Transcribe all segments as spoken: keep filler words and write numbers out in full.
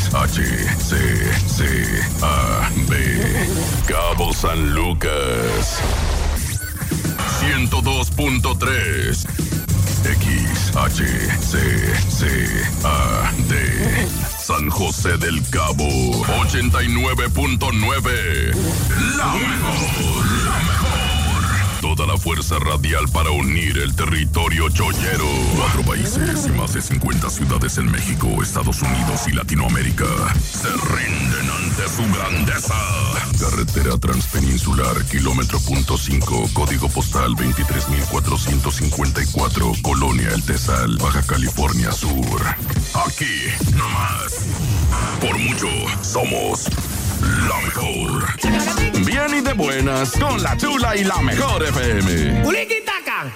H, C, C, A, B. Cabo San Lucas. ciento dos punto tres. X, H, C, C, A, D. San José del Cabo. ochenta y nueve punto nueve. La mejor, la mejor. Toda la fuerza radial para unir el territorio chollero. Cuatro países y más de cincuenta ciudades en México, Estados Unidos y Latinoamérica se rinden ante su grandeza. Carretera Transpeninsular, kilómetro punto cinco, código postal veintitrés mil cuatrocientos cincuenta y cuatro, Colonia El Tesal, Baja California Sur. Aquí, nomás. Por mucho, somos la mejor. Bien y de buenas con la Chula y la Mejor F M. ¡Uliquitaca!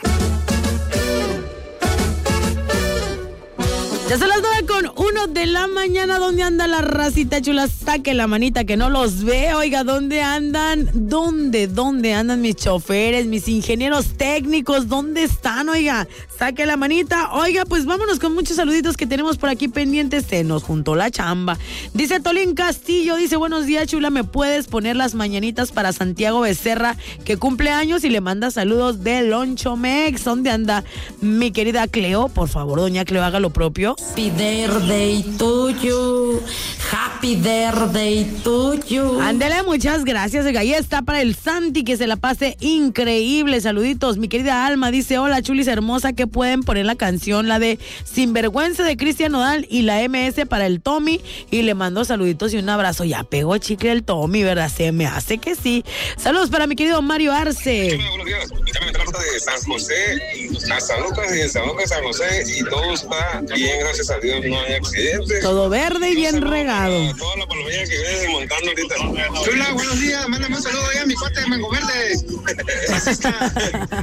Ya son las nueve con uno de la mañana. ¿Dónde anda la racita chula? Saque la manita que no los ve. Oiga, ¿dónde andan? ¿Dónde, dónde andan mis choferes, mis ingenieros técnicos? ¿Dónde están? Oiga, saque la manita. Oiga, pues vámonos con muchos saluditos que tenemos por aquí pendientes. Se nos juntó la chamba. Dice Tolín Castillo, dice, buenos días, chula, ¿me puedes poner las mañanitas para Santiago Becerra, que cumple años y le manda saludos de Loncho Mex? ¿Dónde anda mi querida Cleo? Por favor, doña Cleo, haga lo propio. Happy birthday to you. Happy birthday to you. Ándele, muchas gracias. Oiga, ahí está para el Santi, que se la pase increíble. Saluditos. Mi querida Alma dice, hola, chulis hermosa, que pueden poner la canción, la de Sinvergüenza de Cristian Nodal y la M S para el Tommy. Y le mando saluditos y un abrazo. Ya pegó chicle el Tommy, ¿verdad? Se me hace que sí. Saludos para mi querido Mario Arce. Buenos días. Ya me trata de San José a San Lucas y de San Lucas a San José y todo está bien, gracias a Dios, no hay accidentes. Todo verde y bien regado. Toda la palomilla que viene desmontando ahorita. Chula, buenos días, mándame un saludo ahí a mi cuate de Mango Verde. Así está.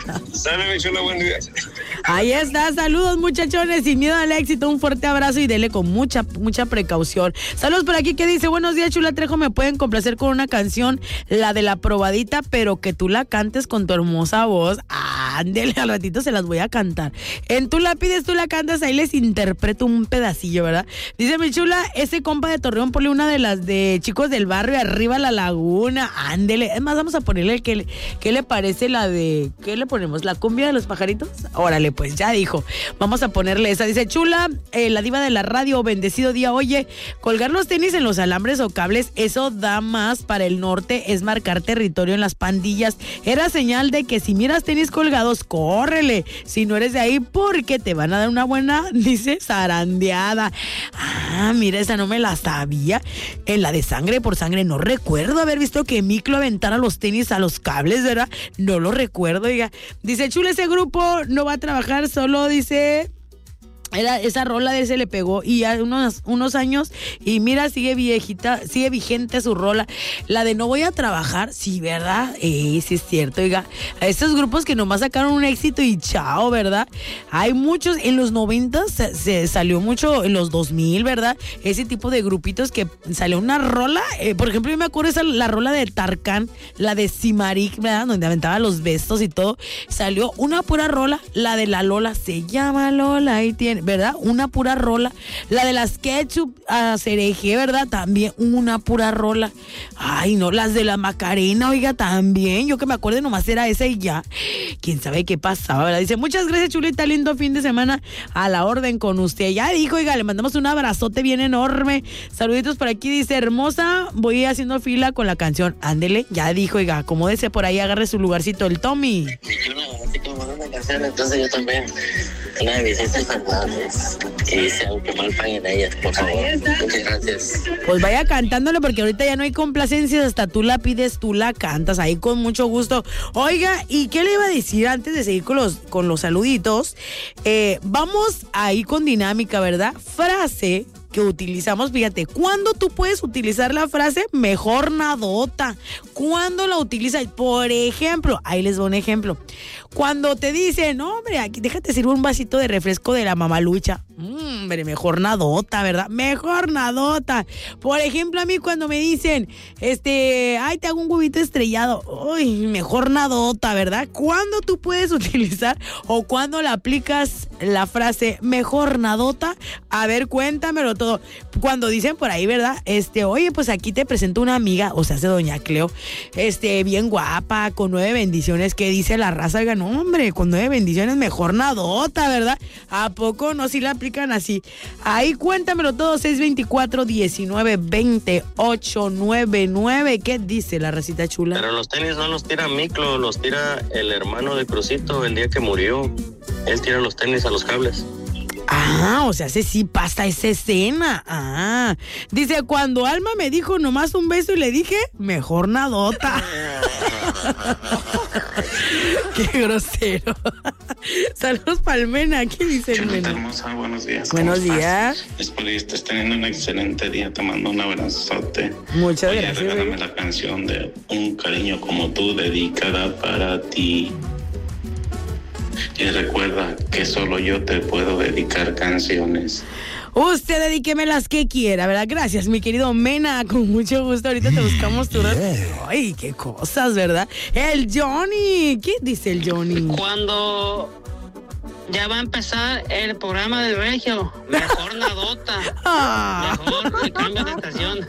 Sale, mi chula, buen día. Ahí está, saludos muchachones, sin miedo al éxito, un fuerte abrazo y dele con mucha, mucha precaución. Saludos por aquí que dice, buenos días, Chula Trejo, me pueden complacer con una canción, la de La Probadita, pero que tú la cantes con tu hermosa voz. Ándele, al ratito se las voy a cantar. En Tú la pides, tú la cantas, ahí les interpreto un pedacillo, ¿verdad? Dice mi chula, ese compa de Torreón, ponle una de las de Chicos del Barrio, Arriba la Laguna. Ándele, es más, vamos a ponerle el que, ¿qué le parece la de, qué le ponemos? ¿La cumbia de los pajaritos? Órale, pues ya dijo, vamos a ponerle esa. Dice, chula, eh, la diva de la radio, bendecido día. Oye, colgar los tenis en los alambres o cables, eso da más para el norte, es marcar territorio en las pandillas. Era señal de que si miras tenis colgados, córrele, si no eres de ahí, porque te van a dar una buena, dice, zarandeada. Ah, mira, esa no me la sabía. En la de Sangre por Sangre, no recuerdo haber visto que Miklo aventara los tenis a los cables, ¿verdad? No lo recuerdo, oiga. Dice, chula, ese grupo no va a trabajar solo, dice... Era, esa rola de ese le pegó y ya unos, unos años y mira, sigue viejita, sigue vigente su rola. La de No Voy a Trabajar, sí, ¿verdad? Eh, sí es cierto, oiga. A estos grupos que nomás sacaron un éxito y chao, ¿verdad? Hay muchos, en los noventa se, se salió mucho, en los dos mil, ¿verdad? Ese tipo de grupitos que salió una rola, eh, por ejemplo, yo me acuerdo esa, la rola de Tarkan, la de Simarik, ¿verdad? Donde aventaba los bestos y todo. Salió una pura rola, la de la Lola, se llama Lola y tiene... ¿verdad? Una pura rola. La de las Ketchup a Cereje, ¿verdad? También una pura rola. Ay, no, las de la Macarena, oiga, también. Yo que me acuerdo nomás era esa y ya. Quién sabe qué pasaba, ¿verdad? Dice, muchas gracias, chulita, lindo fin de semana a la orden con usted. Ya dijo, oiga, le mandamos un abrazote bien enorme. Saluditos por aquí, dice, hermosa, voy haciendo fila con la canción. Ándele, ya dijo, oiga, acomódese por ahí, agarre su lugarcito, el Tommy. Entonces yo también, una de Vicente Fernández, y dice, aunque mal paguen ellas, por favor. Muchas gracias. Pues vaya cantándole, porque ahorita ya no hay complacencias, hasta tú la pides, tú la cantas, ahí con mucho gusto. Oiga, ¿y qué le iba a decir antes de seguir con los, con los saluditos? Eh, vamos ahí con dinámica, ¿verdad? Frase que utilizamos, fíjate, ¿cuándo tú puedes utilizar la frase mejor nadota? ¿Cuándo la utilizas? Por ejemplo, ahí les doy un ejemplo. Cuando te dicen, no, hombre, aquí déjate sirvo un vasito de refresco de la Mamalucha. Mm, hombre, mejor nadota, ¿verdad? Mejor nadota. Por ejemplo, a mí cuando me dicen, este, ay, te hago un huevito estrellado. Uy, mejor nadota, ¿verdad? ¿Cuándo tú puedes utilizar o cuándo le aplicas la frase mejor nadota? A ver, cuéntamelo todo. Cuando dicen por ahí, ¿verdad? Este, oye, pues aquí te presento una amiga, o sea, hace doña Cleo, este, bien guapa, con nueve bendiciones, que dice la raza, oiga, no, hombre, con nueve bendiciones, mejor nadota, ¿verdad? ¿A poco no? Si la aplican así. Ahí cuéntamelo todo, seis veinticuatro, diecinueve, veintiocho, noventa y nueve. ¿Qué dice la racita chula? Pero los tenis no los tira Miclo, los tira el hermano de Crucito el día que murió. Él tira los tenis a los cables. Ah, o sea, ese sí pasa esa escena. Ah, dice, cuando Alma me dijo nomás un beso y le dije, mejor nadota. Qué grosero. Saludos, Palmena. ¿Qué dice el Mena? Hermosa, buenos días. Buenos días. Espero que estés teniendo un excelente día. Te mando un abrazote. Muchas Oye, gracias. regálame la canción de Un cariño como tú, dedicada para ti. Y recuerda que solo yo te puedo dedicar canciones. Usted dedíqueme las que quiera, ¿verdad? Gracias, mi querido Mena, con mucho gusto. Ahorita te buscamos tu... Ay, qué cosas, ¿verdad? El Johnny, ¿qué dice el Johnny? Cuando ya va a empezar el programa del Regio, mejor nadota, Ah. mejor se cambia de estación.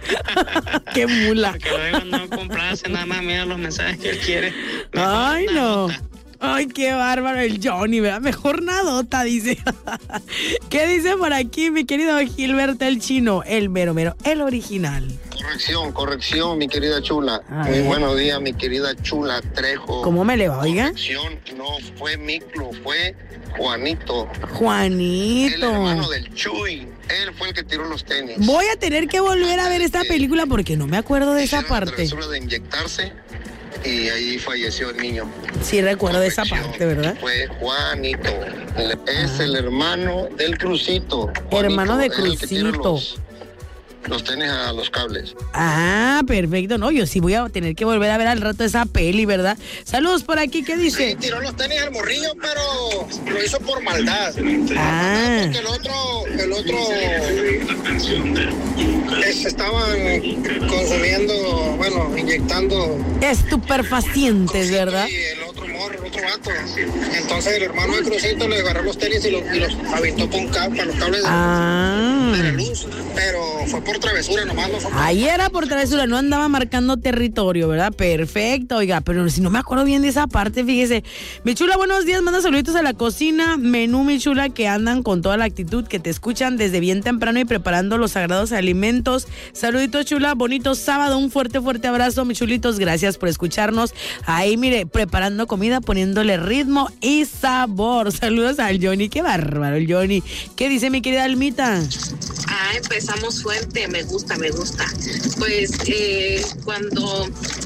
Qué mula. Porque luego no complace, nada más mira los mensajes que él quiere. Mejor Ay, no. nadota. Ay, qué bárbaro el Johnny, ¿verdad? Mejor nadota, dice. ¿Qué dice por aquí, mi querido Gilberto el Chino? El mero mero, el original. Corrección, corrección, mi querida chula. A Muy ver. buenos días, mi querida chula Trejo. ¿Cómo me le va, oiga? Corrección, no fue Miclo, fue Juanito. El Juanito. hermano del Chuy. Él fue el que tiró los tenis. Voy a tener que volver a ver esta película porque no me acuerdo de esa Hicieron la parte. travesura de inyectarse y ahí falleció el niño. Sí, recuerdo de esa Corrección, parte, ¿verdad? Fue Juanito. El- es el hermano del Crucito. Hermano de Juanito, es el que tira Crucito. Los, los tenis a los cables. Ah, perfecto. No, yo sí voy a tener que volver a ver al rato esa peli, ¿verdad? Saludos por aquí, ¿qué Sí, dice? tiró los tenis al morrillo, pero lo hizo por maldad. Ah, Porque el otro, el otro La canción de Un cariño. es- estaban consumiendo, bueno, inyectando. estupefacientes, ¿verdad? Y el otro morro, el otro vato. Entonces el hermano de Crucito le agarró los tenis y los, y los aventó con cable, para los cables de, Ah, de la luz. Pero fue por travesura nomás, no fue por... ahí era por travesura, no andaba marcando territorio, ¿verdad? Perfecto, oiga, pero si no me acuerdo bien de esa parte, fíjese. Mi chula, buenos días, manda saluditos a la cocina, menú, mi chula, que andan con toda la actitud, que te escuchan desde bien temprano y preparando los sagrados alimentos. Saluditos, chula, bonito sábado, un fuerte, fuerte abrazo, mis chulitos, gracias por escucharnos. Ahí, mire, preparando comida, poniéndole ritmo y sabor. Saludos al Johnny, qué bárbaro el Johnny. ¿Qué dice mi querida Almita? Ah, empezamos fuerte, me gusta, me gusta. Pues eh, cuando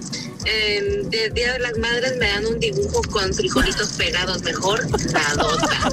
eh, de Día de las Madres me dan un dibujo con frijolitos pegados, mejor nadota.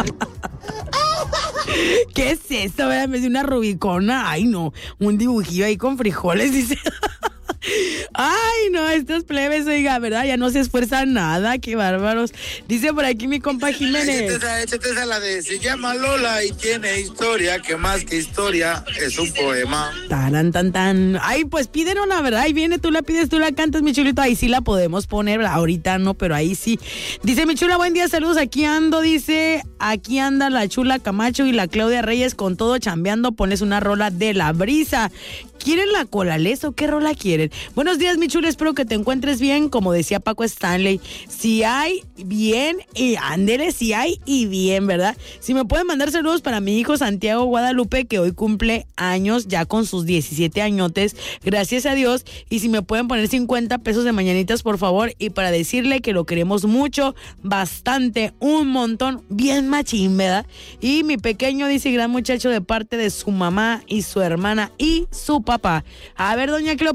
¿Qué es esto? ¿Verdad? Me dice una rubicona. Ay, no, un dibujillo ahí con frijoles, dice. Ay, no, estos plebes, oiga, ¿verdad? Ya no se esfuerzan nada, qué bárbaros. Dice por aquí mi compa Jiménez. Échate esa la de se llama Lola y tiene historia, que más que historia es un poema. Taran, tan, tan. Ay, pues pídenos la verdad. Ahí viene, tú la pides, tú la cantas, mi chulito. Ahí sí la podemos poner, ¿verdad? Ahorita no, pero ahí sí. Dice mi chula, buen día, saludos. Aquí ando, dice. Aquí anda la chula Camacho y la Claudia Reyes con todo chambeando. Pones una rola de La Brisa. ¿Quieren la Colales o qué rola quieren? Buenos días, mi chula, espero que te encuentres bien, como decía Paco Stanley. Si hay, bien, y ándele, si hay y bien, ¿verdad? Si me pueden mandar saludos para mi hijo Santiago Guadalupe, que hoy cumple años, ya con sus diecisiete añotes, gracias a Dios. Y si me pueden poner cincuenta pesos de mañanitas, por favor, y para decirle que lo queremos mucho, bastante, un montón, bien machín, ¿verdad? Y mi pequeño, dice, gran muchacho, de parte de su mamá y su hermana y su papá. A ver, doña Cleo, póngame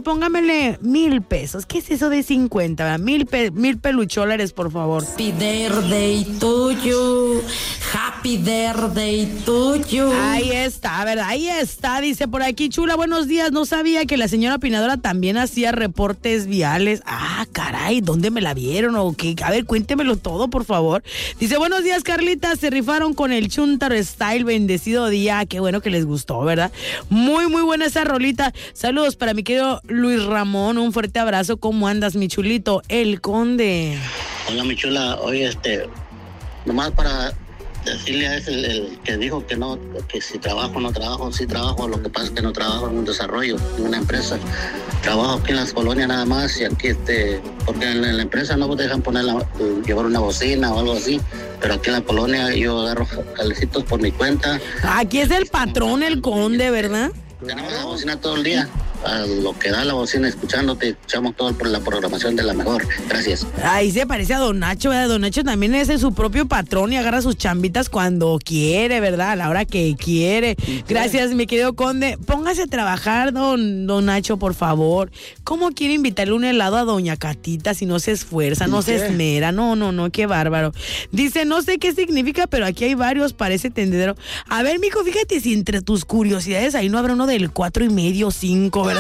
Pónganle mil pesos. ¿Qué es eso de cincuenta? ¿verdad? Mil, pe- mil pelucholares, por favor. Happy birthday tuyo, happy birthday tuyo. Ahí está, ¿verdad? Ahí está, dice por aquí, Chula, buenos días. No sabía que la señora opinadora también hacía reportes viales. Ah, caray, ¿dónde me la vieron? ¿O qué? A ver, cuéntemelo todo, por favor. Dice, buenos días, Carlita. Se rifaron con el Chuntaro Style, bendecido día. Qué bueno que les gustó, ¿verdad? Muy, muy buena esa rolita. Saludos para mi querido Luis Ramón. Un fuerte abrazo. ¿Cómo andas, mi chulito? El Conde. Hola, mi chula. Oye, este, nomás para decirle a ese el, el que dijo que no, que si trabajo no trabajo, sí trabajo. Lo que pasa es que no trabajo en un desarrollo, en una empresa. Trabajo aquí en las colonias nada más y aquí, este, porque en la, en la empresa no dejan poner la, llevar una bocina o algo así. Pero aquí en la colonia yo agarro calecitos por mi cuenta. Aquí es el patrón, el Conde, ¿verdad? Tenemos la bocina todo el día. A lo que da la bocina escuchándote, escuchamos todo por la programación de la mejor. Gracias. Ahí se parece a Don Nacho, ¿verdad? Don Nacho también es su propio patrón y agarra sus chambitas cuando quiere, ¿verdad? A la hora que quiere. Gracias, mi querido Conde. Póngase a trabajar, don, don Nacho, por favor. ¿Cómo quiere invitarle un helado a Doña Catita si no se esfuerza, no se esmera? No, no, no, qué bárbaro. Dice, no sé qué significa, pero aquí hay varios, parece tendedero. A ver, mijo, fíjate si entre tus curiosidades ahí no habrá uno del cuatro y medio, cinco, ¿verdad?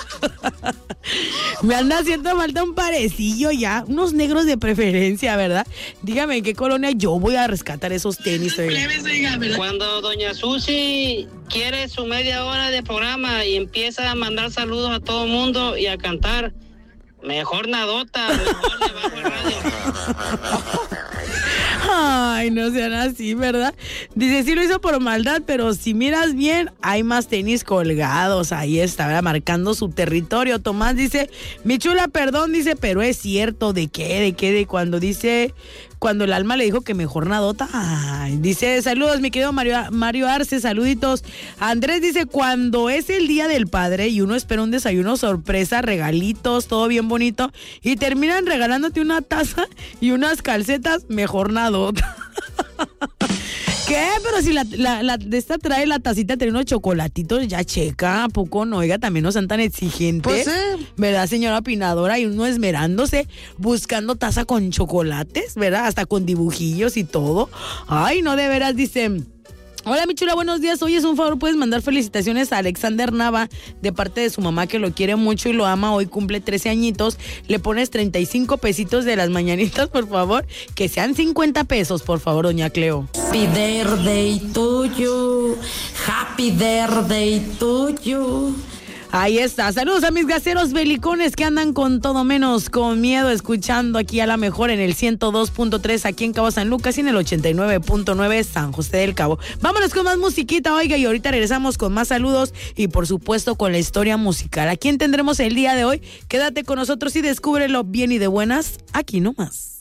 Me anda haciendo falta un parecillo ya, unos negros de preferencia, ¿verdad? Dígame, ¿en qué colonia yo voy a rescatar esos tenis? Cuando doña Susi quiere su media hora de programa y empieza a mandar saludos a todo el mundo y a cantar, mejor nadota, mejor le bajo el radio. Ay, no sean así, ¿verdad? Dice, sí lo hizo por maldad, pero si miras bien, hay más tenis colgados. Ahí está, ¿verdad? Marcando su territorio. Tomás dice, mi chula, perdón, dice, pero es cierto. ¿De qué? ¿De qué? De cuando dice... Cuando el alma le dijo que mejor nadota. Ay, dice, saludos, mi querido Mario, Mario Arce, saluditos. Andrés dice, cuando es el día del padre y uno espera un desayuno sorpresa, regalitos, todo bien bonito, y terminan regalándote una taza y unas calcetas, mejor nadota. ¿Qué? Pero si la, la, la de esta trae la tacita, trae unos chocolatitos, ya checa, ¿a poco no? Oiga, también no sean tan exigentes. Pues sí. ¿Verdad, señora opinadora? Y uno esmerándose, buscando taza con chocolates, ¿verdad? Hasta con dibujillos y todo. Ay, no, de veras, dicen... Hola, mi chula, buenos días. Oye, es un favor, puedes mandar felicitaciones a Alexander Nava de parte de su mamá que lo quiere mucho y lo ama. Hoy cumple trece añitos. Le pones treinta y cinco pesitos de las mañanitas, por favor. Que sean cincuenta pesos, por favor, doña Cleo. Happy birthday tuyo, happy birthday tuyo. Ahí está. Saludos a mis gaseros belicones que andan con todo menos con miedo, escuchando aquí a la mejor en el ciento dos punto tres aquí en Cabo San Lucas y en el ochenta y nueve punto nueve San José del Cabo. Vámonos con más musiquita, oiga, y ahorita regresamos con más saludos y por supuesto con la historia musical. ¿A quién tendremos el día de hoy? Quédate con nosotros y descúbrelo bien y de buenas aquí nomás.